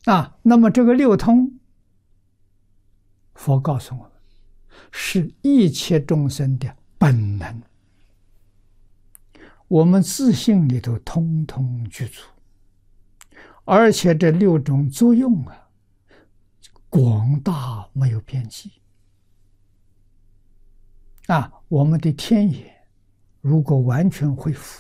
那么这个六通，佛告诉我们，是一切众生的本能，我们自信里头通通具足，而且这六种作用广大没有边际。我们的天眼如果完全恢复，